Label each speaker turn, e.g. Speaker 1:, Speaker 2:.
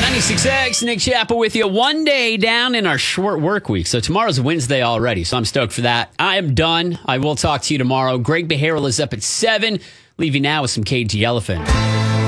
Speaker 1: 96X, Nick Chappell with you. One day down in our short work week. So tomorrow's Wednesday already, so I'm stoked for that. I am done. I will talk to you tomorrow. Greg Beharrell is up at 7. Leave you now with some Cage the Elephant.